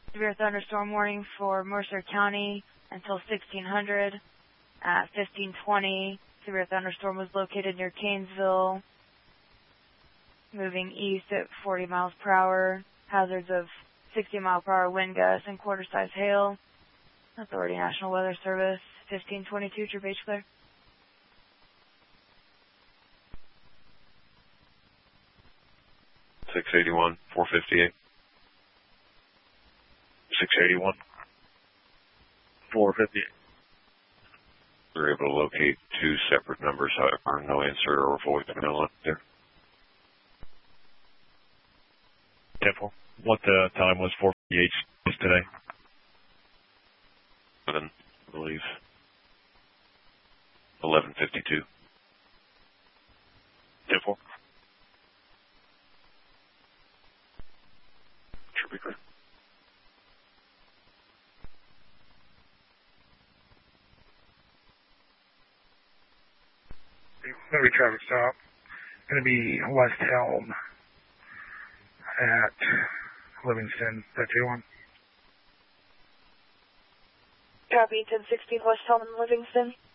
Severe thunderstorm warning for Mercer County until 1600. At 1520, severe thunderstorm was located near Canesville, moving east at 40 miles per hour. Hazards of 60-mile-per-hour wind gusts and quarter-size hail. Authority National Weather Service, 1522, Trip H clear. $681, 458. 681, 458. We were able to locate two separate numbers, however, no answer or voicemail up there. 10-4. What time was 458 today? 11, I believe. 11:52. 10-4. Should be clear. Every traffic stop. Going to be West Helm at Livingston, 321. Copy, 1016 West Helm in Livingston.